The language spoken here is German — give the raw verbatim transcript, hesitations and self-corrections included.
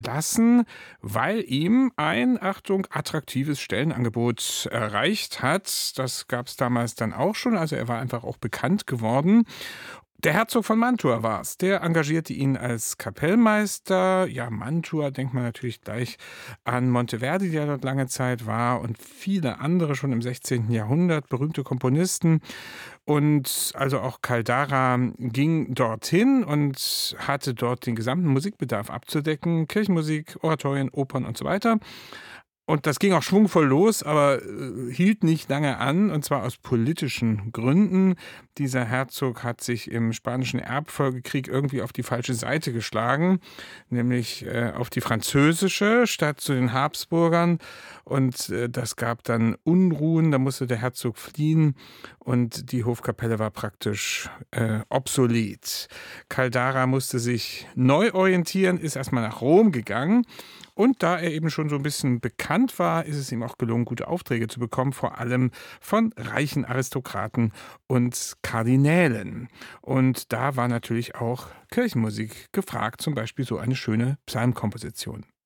lassen, weil ihm ein, Achtung, attraktives Stellenangebot erreicht hat. Das gab es damals dann auch schon, also er war einfach auch bekannt geworden. Der Herzog von Mantua war's. Der engagierte ihn als Kapellmeister. Ja, Mantua denkt man natürlich gleich an Monteverdi, der dort lange Zeit war, und viele andere schon im sechzehnten. Jahrhundert, berühmte Komponisten. Und also auch Caldara ging dorthin und hatte dort den gesamten Musikbedarf abzudecken: Kirchenmusik, Oratorien, Opern und so weiter. Und das ging auch schwungvoll los, aber äh, hielt nicht lange an, und zwar aus politischen Gründen. Dieser Herzog hat sich im Spanischen Erbfolgekrieg irgendwie auf die falsche Seite geschlagen, nämlich äh, auf die französische statt zu den Habsburgern. Und äh, das gab dann Unruhen, da musste der Herzog fliehen und die Hofkapelle war praktisch äh, obsolet. Caldara musste sich neu orientieren, ist erstmal nach Rom gegangen. Und da er eben schon so ein bisschen bekannt war, ist es ihm auch gelungen, gute Aufträge zu bekommen, vor allem von reichen Aristokraten und Kardinälen. Und da war natürlich auch Kirchenmusik gefragt, zum Beispiel so eine schöne Psalmkomposition.